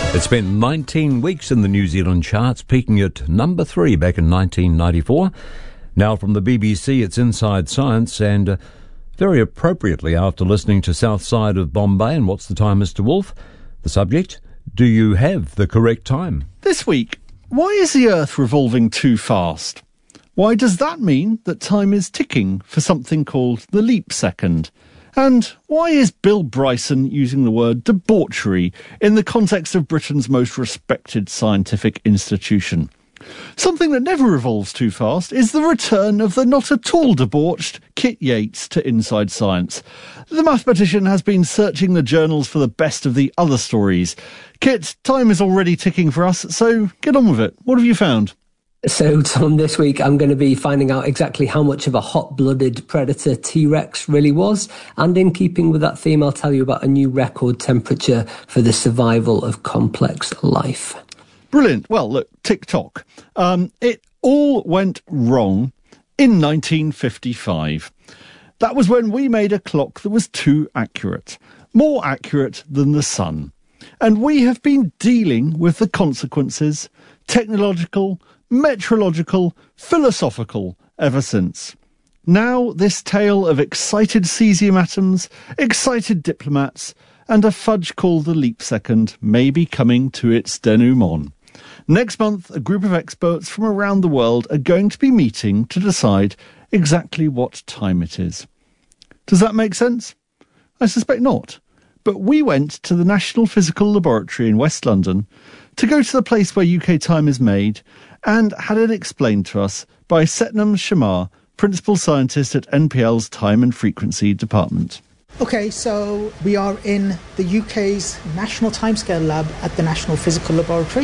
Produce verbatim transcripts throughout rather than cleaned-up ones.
It spent nineteen weeks in the New Zealand charts, peaking at number three back in nineteen ninety-four. Now from the B B C, it's Inside Science, and uh, very appropriately after listening to South Side of Bombay and What's the Time, Mister Wolf, the subject, do you have the correct time? This week, why is the Earth revolving too fast? Why does that mean that time is ticking for something called the leap second? And why is Bill Bryson using the word debauchery in the context of Britain's most respected scientific institution? Something that never revolves too fast is the return of the not at all debauched Kit Yates to Inside Science. The mathematician has been searching the journals for the best of the other stories. Kit, time is already ticking for us, so get on with it. What have you found? So, Tom, this week I'm going to be finding out exactly how much of a hot-blooded predator T-Rex really was. And in keeping with that theme, I'll tell you about a new record temperature for the survival of complex life. Brilliant. Well, look, tick-tock. Um, it all went wrong in nineteen fifty-five. That was when we made a clock that was too accurate. More accurate than the sun. And we have been dealing with the consequences, technological, meteorological, philosophical, ever since. Now this tale of excited cesium atoms, excited diplomats, and a fudge called the leap second may be coming to its denouement. Next month, a group of experts from around the world are going to be meeting to decide exactly what time it is. Does that make sense? I suspect not. But we went to the National Physical Laboratory in West London to go to the place where U K time is made and had it explained to us by Setnam Shamar, Principal Scientist at N P L's Time and Frequency Department. OK, so we are in the U K's National Timescale Lab at the National Physical Laboratory.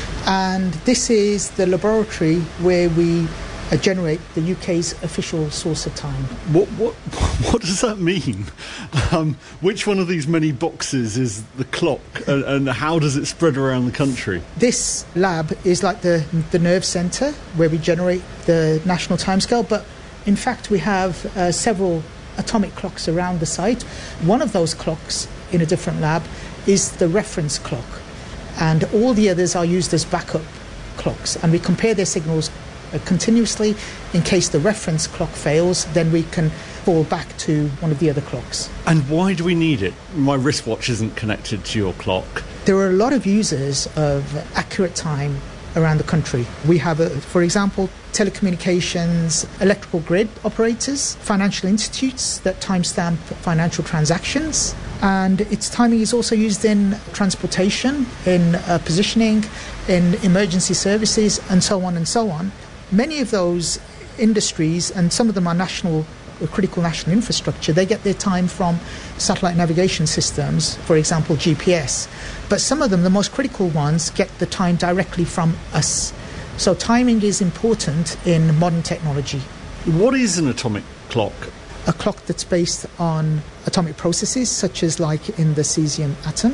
And this is the laboratory where we uh, generate the U K's official source of time. What what what does that mean? Um, which one of these many boxes is the clock, and, and how does it spread around the country? This lab is like the the nerve centre where we generate the national timescale, but in fact we have uh, several atomic clocks around the site. One of those clocks in a different lab is the reference clock, and all the others are used as backup clocks, and we compare their signals uh, continuously. In case the reference clock fails, then we can fall back to one of the other clocks. And why do we need it? My wristwatch isn't connected to your clock. There are a lot of users of accurate time around the country. We have, a, for example, telecommunications, electrical grid operators, financial institutes that timestamp financial transactions, and its timing is also used in transportation, in uh, positioning, in emergency services, and so on and so on. Many of those industries, and some of them are national, critical national infrastructure, they get their time from satellite navigation systems, for example G P S. But some of them, the most critical ones, get the time directly from us. So timing is important in modern technology. What is an atomic clock? A clock that's based on atomic processes, such as like in the cesium atom.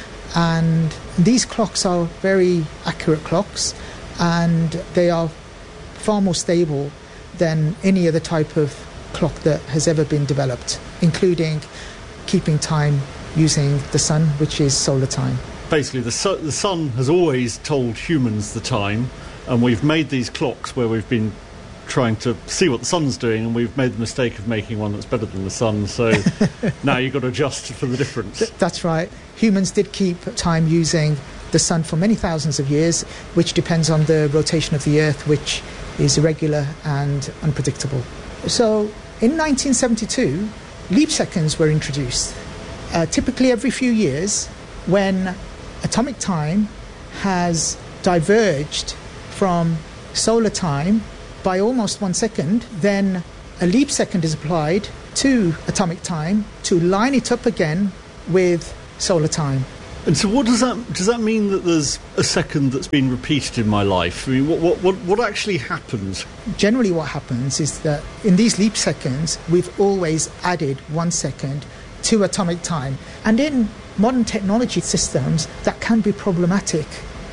And these clocks are very accurate clocks, and they are far more stable than any other type of clock that has ever been developed, including keeping time using the sun, which is solar time. Basically, the, su- the sun has always told humans the time, and we've made these clocks where we've been trying to see what the sun's doing, and we've made the mistake of making one that's better than the sun, so now you've got to adjust for the difference. Th- that's right. Humans did keep time using the sun for many thousands of years, which depends on the rotation of the Earth, which is irregular and unpredictable. So in nineteen seventy-two, leap seconds were introduced. Uh, typically every few years, when atomic time has diverged from solar time by almost one second, then a leap second is applied to atomic time to line it up again with solar time. And so what does that does that mean, that there's a second that's been repeated in my life? I mean, what what what, what actually happens? Generally what happens is that in these leap seconds, we've always added one second to atomic time. And in modern technology systems, that can be problematic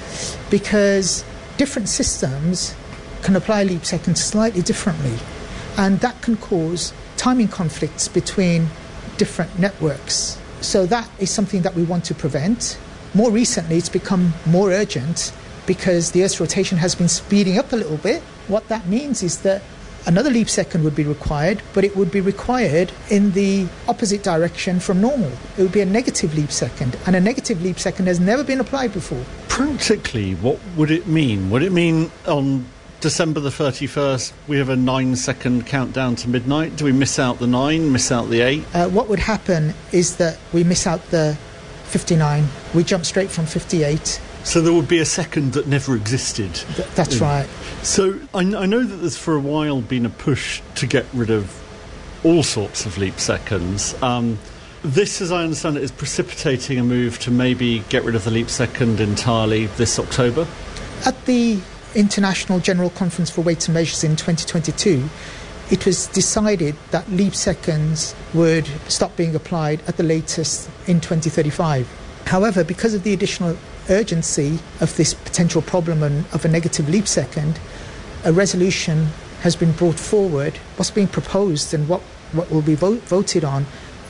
because different systems can apply leap seconds slightly differently. And that can cause timing conflicts between different networks. So that is something that we want to prevent. More recently, it's become more urgent because the Earth's rotation has been speeding up a little bit. What that means is that another leap second would be required, but it would be required in the opposite direction from normal. It would be a negative leap second, and a negative leap second has never been applied before. Practically, what would it mean? Would it mean on December the thirty-first, we have a nine-second countdown to midnight? Do we miss out the nine, miss out the eight? Uh, what would happen is that we miss out the fifty-nine. We jump straight from fifty-eight. So there would be a second that never existed. Th- that's yeah. right. So I, I know that there's for a while been a push to get rid of all sorts of leap seconds. Um, this, as I understand it, is precipitating a move to maybe get rid of the leap second entirely this October. At the International General Conference for Weights and Measures in twenty twenty-two, it was decided that leap seconds would stop being applied at the latest in twenty thirty-five. However, because of the additional urgency of this potential problem of a negative leap second, a resolution has been brought forward. What's being proposed and what, what will be vote, voted on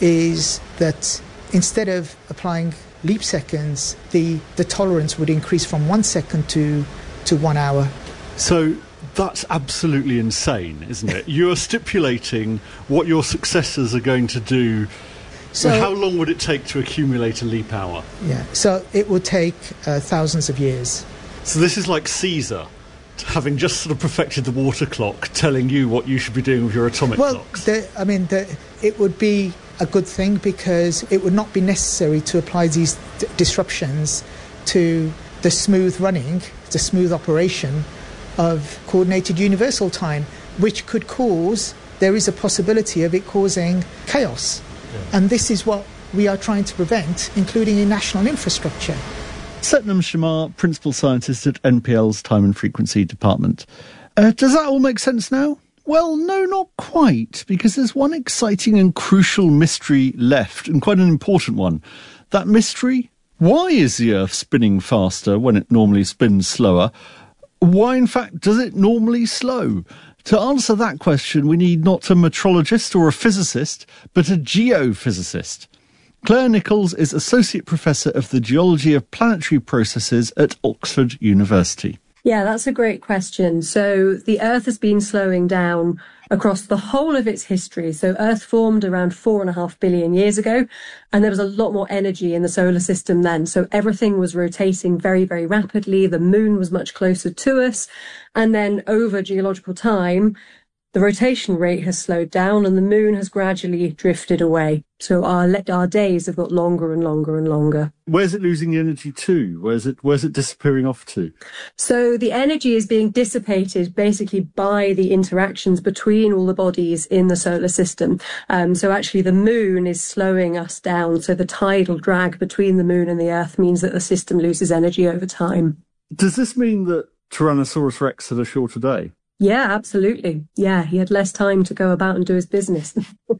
is that instead of applying leap seconds, the, the tolerance would increase from one second to, to one hour. So that's absolutely insane, isn't it? You're stipulating what your successors are going to do. So well, how long would it take to accumulate a leap hour? Yeah, so it would take uh, thousands of years. So this is like Caesar, having just sort of perfected the water clock, telling you what you should be doing with your atomic well, clocks. Well, I mean, the, it would be a good thing because it would not be necessary to apply these d- disruptions to the smooth running, the smooth operation of coordinated universal time, which could cause, there is a possibility of it causing chaos. Yeah. And this is what we are trying to prevent, including in national infrastructure. Setnam Shamar, Principal Scientist at N P L's Time and Frequency Department. Uh, does that all make sense now? Well, no, not quite, because there's one exciting and crucial mystery left, and quite an important one. That mystery? Why is the Earth spinning faster when it normally spins slower? Why, in fact, does it normally slow? To answer that question, we need not a metrologist or a physicist, but a geophysicist. Claire Nichols is Associate Professor of the Geology of Planetary Processes at Oxford University. Yeah, that's a great question. So the Earth has been slowing down across the whole of its history. So Earth formed around four and a half billion years ago, and there was a lot more energy in the solar system then. So everything was rotating very, very rapidly. The moon was much closer to us. And then over geological time, the rotation rate has slowed down and the moon has gradually drifted away. So our our days have got longer and longer and longer. Where's it losing the energy to? Where's it where's it disappearing off to? So the energy is being dissipated basically by the interactions between all the bodies in the solar system. Um, so actually the moon is slowing us down. So the tidal drag between the moon and the Earth means that the system loses energy over time. Does this mean that Tyrannosaurus Rex had a shorter day? Yeah, absolutely. Yeah, he had less time to go about and do his business.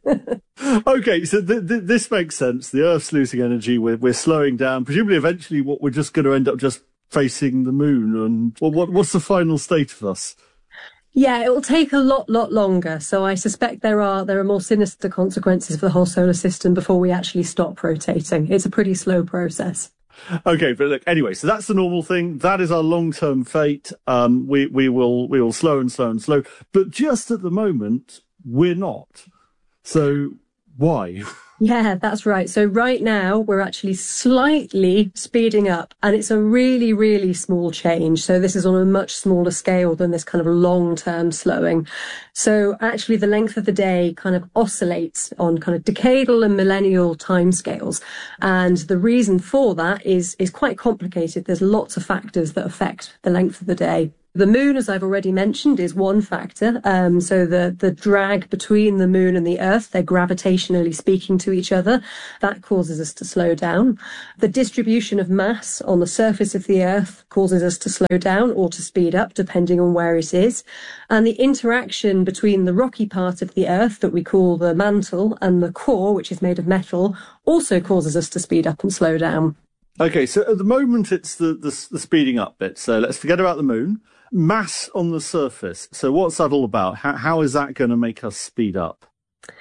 Okay, so th- th- this makes sense. The Earth's losing energy. We're, we're slowing down. Presumably, eventually, what we're just going to end up just facing the moon. And well, what, what's the final state of us? Yeah, it will take a lot, lot longer. So I suspect there are there are more sinister consequences for the whole solar system before we actually stop rotating. It's a pretty slow process. Okay, but look, anyway, so that's the normal thing. That is our long-term fate. Um, we, we will, we will slow and slow and slow. But just at the moment, we're not. So why? Yeah, that's right. So right now we're actually slightly speeding up, and it's a really, really small change. So this is on a much smaller scale than this kind of long-term slowing. So actually the length of the day kind of oscillates on kind of decadal and millennial timescales. And the reason for that is, is quite complicated. There's lots of factors that affect the length of the day. The moon, as I've already mentioned, is one factor. Um, so the, the drag between the moon and the Earth, they're gravitationally speaking to each other. That causes us to slow down. The distribution of mass on the surface of the Earth causes us to slow down or to speed up, depending on where it is. And the interaction between the rocky part of the Earth that we call the mantle and the core, which is made of metal, also causes us to speed up and slow down. Okay, so at the moment it's the, the, the speeding up bit. So let's forget about the moon. Mass on the surface. So what's that all about? How, how is that going to make us speed up?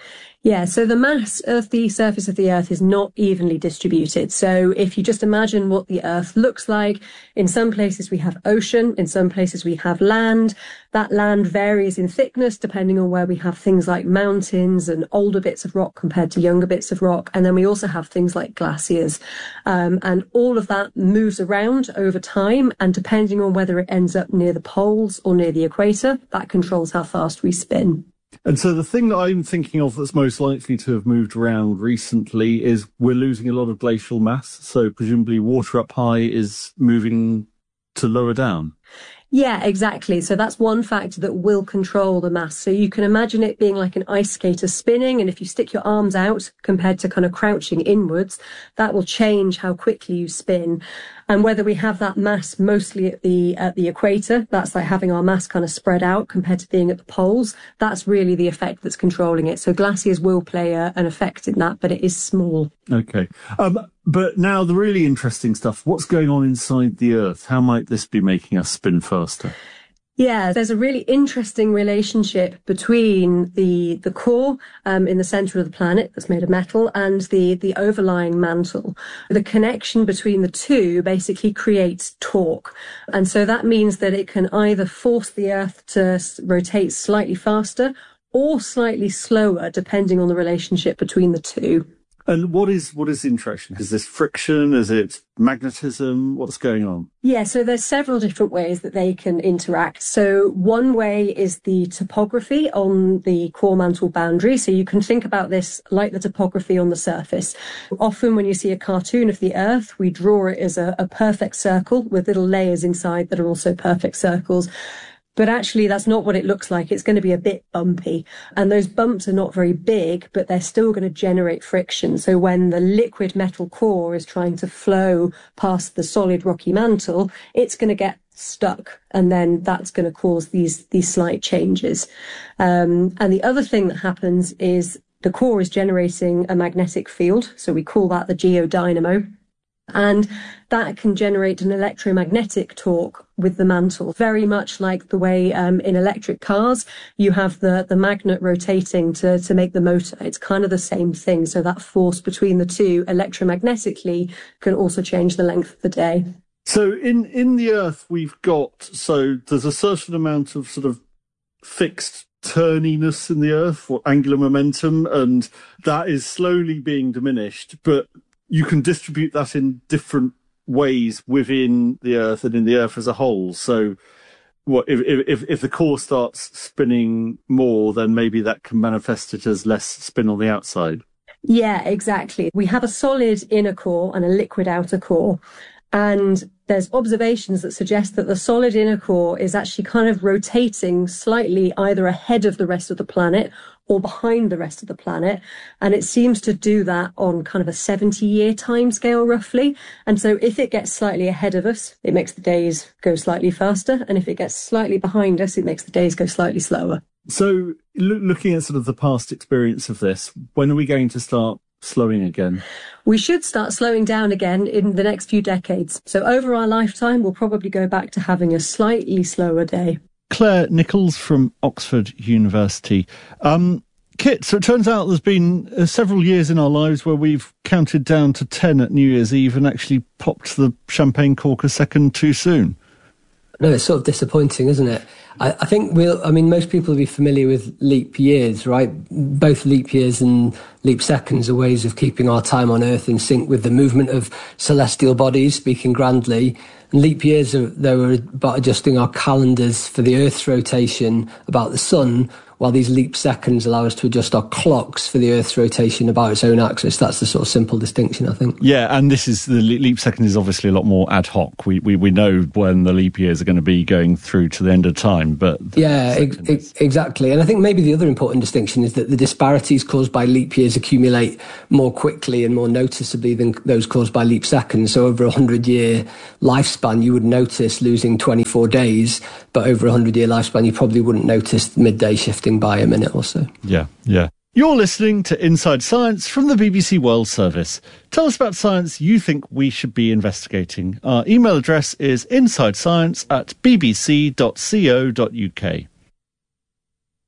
Yeah, so the mass of the surface of the Earth is not evenly distributed. So if you just imagine what the Earth looks like, in some places we have ocean, in some places we have land. That land varies in thickness depending on where we have things like mountains and older bits of rock compared to younger bits of rock. And then we also have things like glaciers. Um, and all of that moves around over time. And depending on whether it ends up near the poles or near the equator, that controls how fast we spin. And so the thing that I'm thinking of that's most likely to have moved around recently is we're losing a lot of glacial mass. So presumably water up high is moving to lower down. Yeah, exactly. So that's one factor that will control the mass. So you can imagine it being like an ice skater spinning. And if you stick your arms out compared to kind of crouching inwards, that will change how quickly you spin. And whether we have that mass mostly at the at the equator, that's like having our mass kind of spread out compared to being at the poles, that's really the effect that's controlling it. So glaciers will play a, an effect in that, but it is small. Okay. Um, but now the really interesting stuff, what's going on inside the Earth? How might this be making us spin faster? Yeah, there's a really interesting relationship between the the core um, in the center of the planet that's made of metal and the the overlying mantle. The connection between the two basically creates torque. And so that means that it can either force the Earth to rotate slightly faster or slightly slower, depending on the relationship between the two. And what is what is the interaction? Is this friction? Is it magnetism? What's going on? Yeah, so there's several different ways that they can interact. So one way is the topography on the core mantle boundary. So you can think about this like the topography on the surface. Often when you see a cartoon of the Earth, we draw it as a, a perfect circle with little layers inside that are also perfect circles. But actually, that's not what it looks like. It's going to be a bit bumpy. And those bumps are not very big, but they're still going to generate friction. So when the liquid metal core is trying to flow past the solid rocky mantle, it's going to get stuck. And then that's going to cause these, these slight changes. Um, and the other thing that happens is the core is generating a magnetic field. So we call that the geodynamo. And that can generate an electromagnetic torque with the mantle, very much like the way um, in electric cars, you have the, the magnet rotating to, to make the motor. It's kind of the same thing. So that force between the two electromagnetically can also change the length of the day. So in, in the Earth, we've got, so there's a certain amount of sort of fixed turniness in the Earth, or angular momentum, and that is slowly being diminished, but you can distribute that in different ways within the Earth and in the Earth as a whole. So what if, if, if the core starts spinning more, then maybe that can manifest it as less spin on the outside. Yeah, exactly. We have a solid inner core and a liquid outer core. And there's observations that suggest that the solid inner core is actually kind of rotating slightly either ahead of the rest of the planet or behind the rest of the planet. And it seems to do that on kind of a seventy-year timescale, roughly. And so if it gets slightly ahead of us, it makes the days go slightly faster. And if it gets slightly behind us, it makes the days go slightly slower. So lo- looking at sort of the past experience of this, when are we going to start slowing again? We should start slowing down again in the next few decades. So over our lifetime, we'll probably go back to having a slightly slower day. Claire Nichols from Oxford University. Um, Kit, so it turns out there's been uh, several years in our lives where we've counted down to ten at New Year's Eve and actually popped the champagne cork a second too soon. No, it's sort of disappointing, isn't it? I, I think we'll, I mean, most people will be familiar with leap years, right? Both leap years and leap seconds are ways of keeping our time on Earth in sync with the movement of celestial bodies, speaking grandly. And leap years, are, though, are about adjusting our calendars for the Earth's rotation about the sun, while these leap seconds allow us to adjust our clocks for the Earth's rotation about its own axis. That's the sort of simple distinction, I think. Yeah, and this is the leap second is obviously a lot more ad hoc. We we, we know when the leap years are going to be going through to the end of time, but yeah, ex- ex- exactly. And I think maybe the other important distinction is that the disparities caused by leap years accumulate more quickly and more noticeably than those caused by leap seconds. So over a hundred-year lifespan, you would notice losing twenty-four days, but over a hundred-year lifespan, you probably wouldn't notice midday shifting by a minute or so. Yeah, yeah. You're listening to Inside Science from the B B C World Service. Tell us about science you think we should be investigating. Our email address is insidescience at bbc dot co dot uk.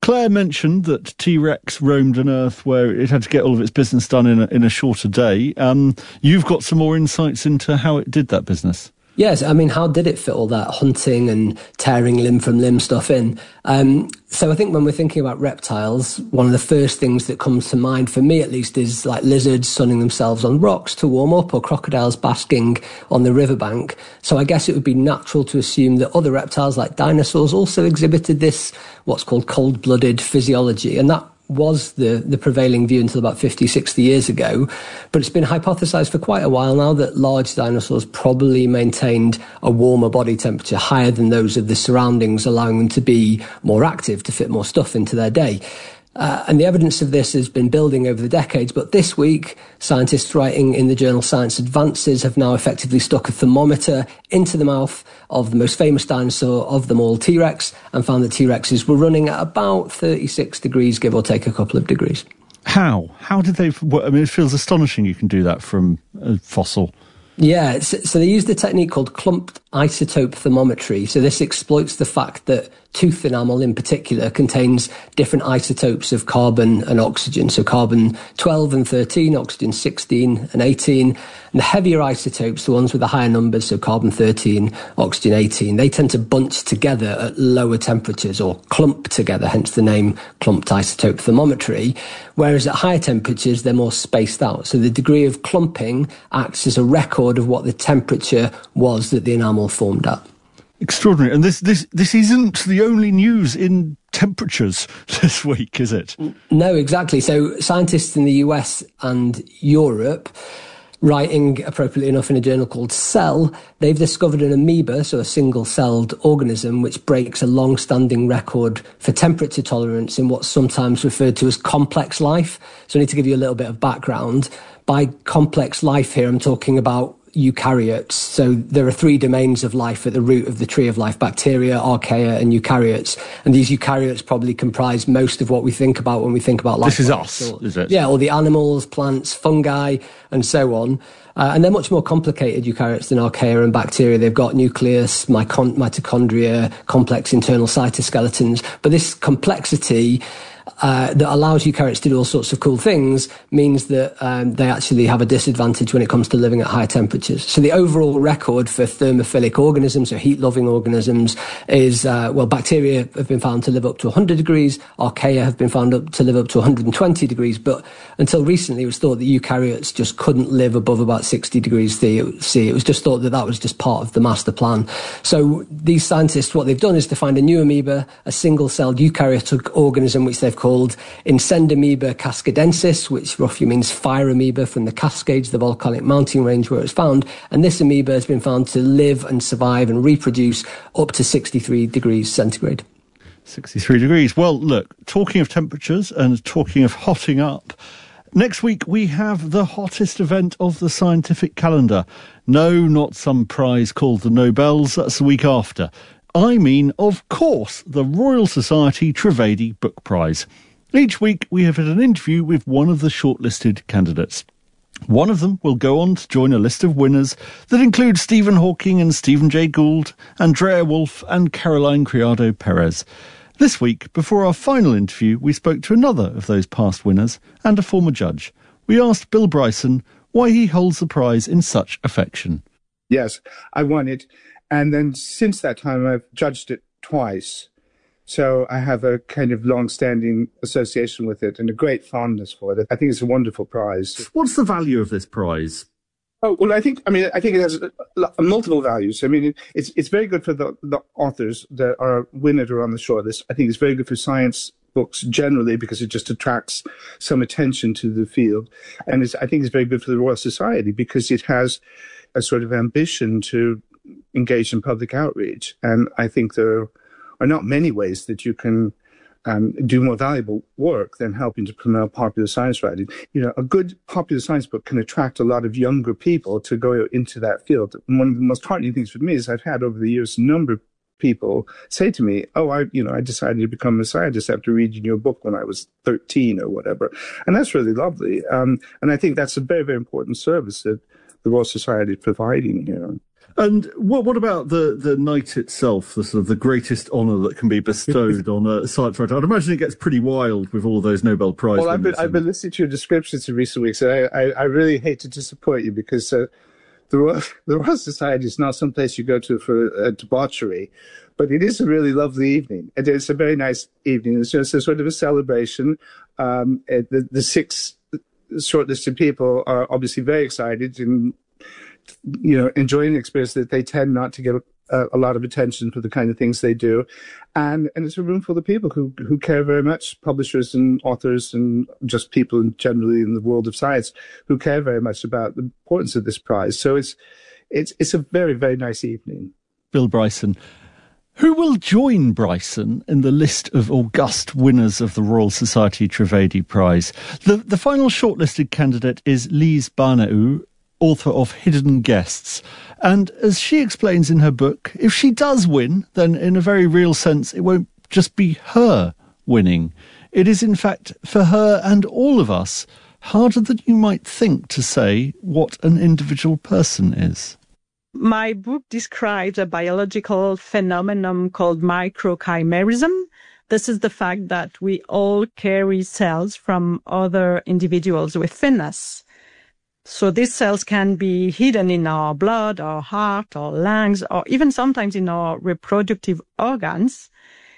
Claire mentioned that T-Rex roamed an Earth where it had to get all of its business done in a, in a shorter day. Um, you've got some more insights into how it did that business. Yes, I mean, how did it fit all that hunting and tearing limb from limb stuff in? Um, so I think when we're thinking about reptiles, one of the first things that comes to mind, for me at least, is like lizards sunning themselves on rocks to warm up, or crocodiles basking on the riverbank. So I guess it would be natural to assume that other reptiles like dinosaurs also exhibited this, what's called cold-blooded physiology. And that was the, the prevailing view until about fifty, sixty years ago. But it's been hypothesized for quite a while now that large dinosaurs probably maintained a warmer body temperature, higher than those of the surroundings, allowing them to be more active, to fit more stuff into their day. Uh, and the evidence of this has been building over the decades. But this week, scientists writing in the journal Science Advances have now effectively stuck a thermometer into the mouth of the most famous dinosaur of them all, T-Rex, and found that T-Rexes were running at about thirty-six degrees, give or take a couple of degrees. How? How did they... I mean, it feels astonishing you can do that from a fossil. Yeah, so they used a technique called clumped isotope thermometry. So this exploits the fact that tooth enamel in particular contains different isotopes of carbon and oxygen. So carbon twelve and thirteen, oxygen sixteen and eighteen. And the heavier isotopes, the ones with the higher numbers, so carbon thirteen, oxygen eighteen, they tend to bunch together at lower temperatures, or clump together, hence the name clumped isotope thermometry. Whereas at higher temperatures, they're more spaced out. So the degree of clumping acts as a record of what the temperature was that the enamel formed at. Extraordinary. And this, this, this isn't the only news in temperatures this week, is it? No, exactly. So scientists in the U S and Europe, writing appropriately enough in a journal called Cell, they've discovered an amoeba, so a single-celled organism, which breaks a long-standing record for temperature tolerance in what's sometimes referred to as complex life. So I need to give you a little bit of background. By complex life here, I'm talking about eukaryotes. So there are three domains of life at the root of the tree of life: bacteria, archaea, and eukaryotes. And these eukaryotes probably comprise most of what we think about when we think about life. This is us, or, is it? Yeah, all the animals, plants, fungi, and so on. Uh, and they're much more complicated, eukaryotes, than archaea and bacteria. They've got nucleus, micon- mitochondria, complex internal cytoskeletons. But this complexity Uh, that allows eukaryotes to do all sorts of cool things means that um, they actually have a disadvantage when it comes to living at high temperatures. So the overall record for thermophilic organisms, or heat-loving organisms, is, uh, well, bacteria have been found to live up to one hundred degrees, archaea have been found up to live up to one hundred twenty degrees, but until recently it was thought that eukaryotes just couldn't live above about sixty degrees C. It was just thought that that was just part of the master plan. So these scientists, what they've done is to find a new amoeba, a single-celled eukaryotic organism, which they've called Incendamoeba cascadensis, which roughly means fire amoeba, from the Cascades, the volcanic mountain range where it's found. And this amoeba has been found to live and survive and reproduce up to sixty-three degrees centigrade. sixty-three degrees. Well, look, talking of temperatures and talking of hotting up, next week we have the hottest event of the scientific calendar. No, not some prize called the Nobels, that's the week after. I mean, of course, the Royal Society Trivedi Book Prize. Each week we have had an interview with one of the shortlisted candidates. One of them will go on to join a list of winners that include Stephen Hawking and Stephen Jay Gould, Andrea Wolf and Caroline Criado Perez. This week, before our final interview, we spoke to another of those past winners and a former judge. We asked Bill Bryson why he holds the prize in such affection. Yes, I won it. And then since that time, I've judged it twice. So I have a kind of long-standing association with it and a great fondness for it. I think it's a wonderful prize. What's the value of this prize? Oh, well, I think, I mean, I think it has multiple values. I mean, it's it's very good for the, the authors that are winning or on the shortlist. I think it's very good for science books generally because it just attracts some attention to the field. And it's, I think it's very good for the Royal Society because it has a sort of ambition to engage in public outreach. And I think there are not many ways that you can um, do more valuable work than helping to promote popular science writing. You know, a good popular science book can attract a lot of younger people to go into that field. And one of the most heartening things for me is I've had over the years a number of people say to me, oh, I, you know, I decided to become a scientist after reading your book when I was thirteen or whatever. And that's really lovely. Um, and I think that's a very, very important service that the Royal Society is providing here. And what what about the, the night itself, the sort of the greatest honour that can be bestowed on a science writer? I'd imagine it gets pretty wild with all of those Nobel Prize Well, I've been, winners I've and- been listening to your descriptions in recent weeks, and I, I, I really hate to disappoint you because uh, the, Royal, the Royal Society is not some place you go to for uh, debauchery, but it is a really lovely evening. And it's a very nice evening. It's just a sort of a celebration. Um, the, the six shortlisted people are obviously very excited and, you know, enjoying the experience that they tend not to get a, a lot of attention for the kind of things they do. And, and it's a room full of people who, who care very much, publishers and authors and just people in generally in the world of science who care very much about the importance of this prize. So it's, it's, it's a very, very nice evening. Bill Bryson. Who will join Bryson in the list of august winners of the Royal Society Trivedi Prize? The, the final shortlisted candidate is Lise Barnault, author of Hidden Guests. And as she explains in her book, if she does win, then in a very real sense, it won't just be her winning. It is, in fact, for her and all of us, harder than you might think to say what an individual person is. My book describes a biological phenomenon called microchimerism. This is the fact that we all carry cells from other individuals within us. So these cells can be hidden in our blood, our heart, our lungs, or even sometimes in our reproductive organs.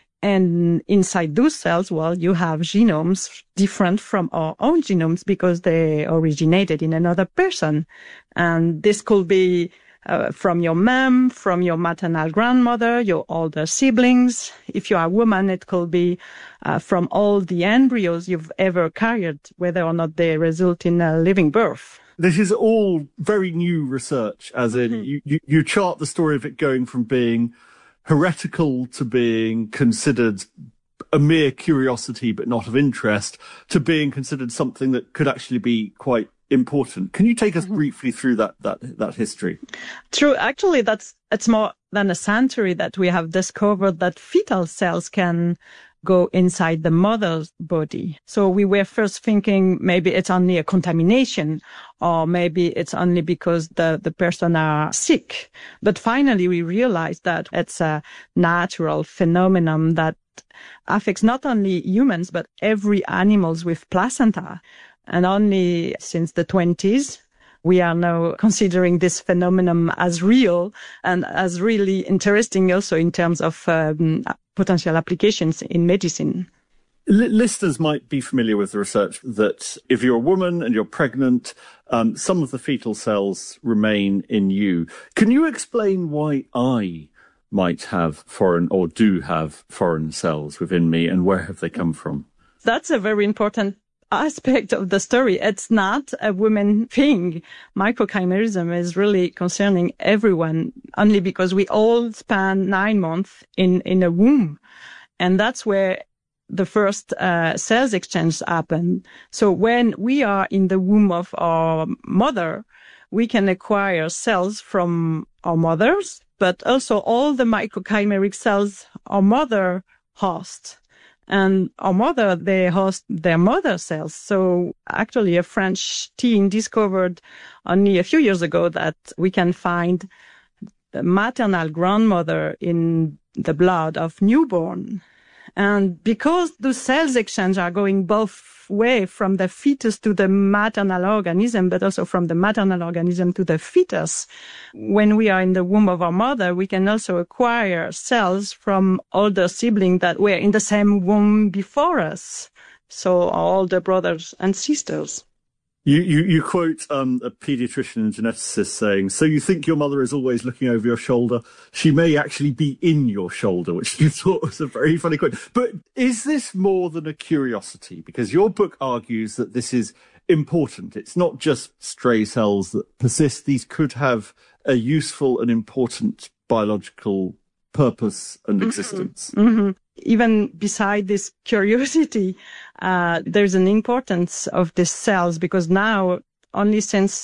And inside those cells, well, you have genomes different from our own genomes because they originated in another person. And this could be uh, from your mom, from your maternal grandmother, your older siblings. If you are a woman, it could be uh, from all the embryos you've ever carried, whether or not they result in a living birth. This is all very new research, as in Mm-hmm. you, you, you chart the story of it going from being heretical to being considered a mere curiosity but not of interest to being considered something that could actually be quite important. Can you take us mm-hmm. briefly through that, that, that history? True. Actually, that's, it's more than a century that we have discovered that fetal cells can go inside the mother's body. So we were first thinking maybe it's only a contamination or maybe it's only because the, the person are sick. But finally we realized that it's a natural phenomenon that affects not only humans, but every animals with placenta. And only since the twenties, we are now considering this phenomenon as real and as really interesting also in terms of um, potential applications in medicine. L- listeners might be familiar with the research that if you're a woman and you're pregnant, um, some of the fetal cells remain in you. Can you explain why I might have foreign or do have foreign cells within me and where have they come from? That's a very important aspect of the story. It's not a woman thing. Microchimerism is really concerning everyone only because we all spend nine months in, in a womb. And that's where the first uh, cells exchange happen. So when we are in the womb of our mother, we can acquire cells from our mothers, but also all the microchimeric cells our mother hosts. And our mother, they host their mother cells. So actually a French team discovered only a few years ago that we can find the maternal grandmother in the blood of newborn. And because the cells exchange are going both way from the fetus to the maternal organism, but also from the maternal organism to the fetus, when we are in the womb of our mother, we can also acquire cells from older siblings that were in the same womb before us. So our older brothers and sisters. You, you, you quote um, a paediatrician and geneticist saying, so you think your mother is always looking over your shoulder? She may actually be in your shoulder, which you thought was a very funny quote. But is this more than a curiosity? Because your book argues that this is important. It's not just stray cells that persist. These could have a useful and important biological purpose and Mm-hmm. existence. Mm-hmm. Even beside this curiosity, uh, there's an importance of these cells because now, only since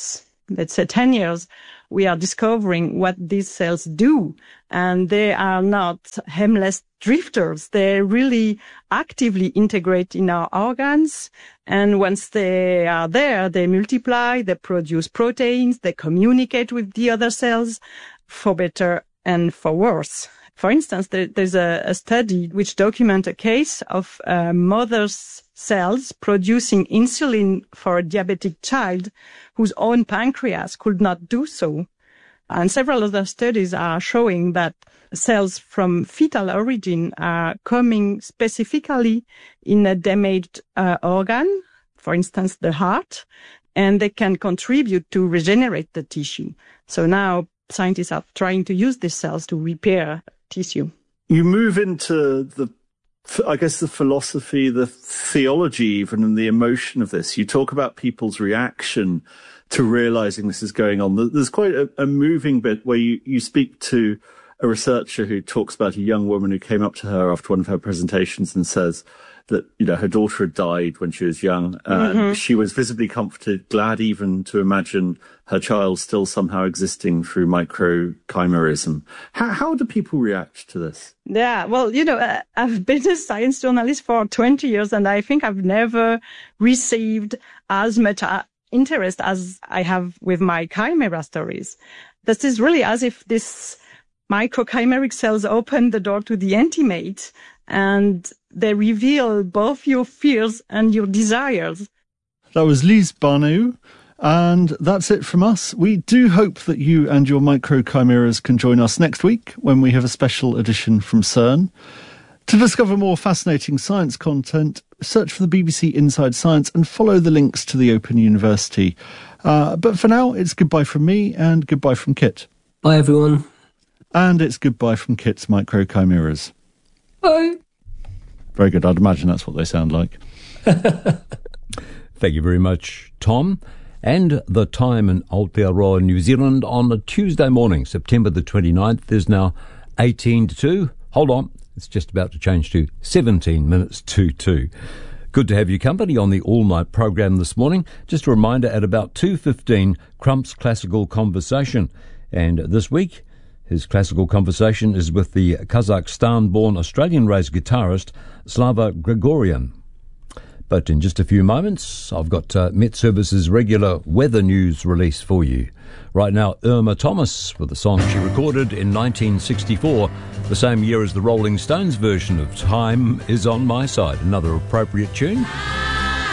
let's say, ten years, we are discovering what these cells do. And they are not aimless drifters. They really actively integrate in our organs. And once they are there, they multiply, they produce proteins, they communicate with the other cells for better and for worse. For instance, there, there's a, a study which documents a case of a mother's cells producing insulin for a diabetic child whose own pancreas could not do so. And several other studies are showing that cells from fetal origin are coming specifically in a damaged uh, organ, for instance, the heart, and they can contribute to regenerate the tissue. So now scientists are trying to use these cells to repair tissue. You move into the, I guess, the philosophy, the theology even, and the emotion of this. You talk about people's reaction to realizing this is going on. There's quite a, a moving bit where you, you speak to a researcher who talks about a young woman who came up to her after one of her presentations and says that, you know, her daughter had died when she was young. And mm-hmm. she was visibly comforted, glad even to imagine her child still somehow existing through microchimerism. How, how do people react to this? Yeah, well, you know, uh, I've been a science journalist for twenty years, and I think I've never received as much uh, interest as I have with my chimera stories. This is really as if this microchimeric cells open the door to the antimate, and they reveal both your fears and your desires. That was Lise Barneau, and that's it from us. We do hope that you and your microchimeras can join us next week when we have a special edition from CERN. To discover more fascinating science content, search for the B B C Inside Science and follow the links to the Open University. Uh, but for now, it's goodbye from me and goodbye from Kit. Bye, everyone. And it's goodbye from Kit's microchimeras. Bye. Very good. I'd imagine that's what they sound like. Thank you very much, Tom. And the time in Aotearoa, New Zealand on a Tuesday morning, September the twenty-ninth, is now eighteen to two. Hold on, it's just about to change to seventeen minutes to two. Good to have you company on the all-night program this morning. Just a reminder, at about two fifteen, Crump's Classical Conversation. And this week, his classical conversation is with the Kazakhstan-born Australian-raised guitarist Slava Grigoryan. But in just a few moments, I've got uh, Met Service's regular weather news release for you. Right now, Irma Thomas with a song she recorded in nineteen sixty-four, the same year as the Rolling Stones version of Time Is On My Side. Another appropriate tune.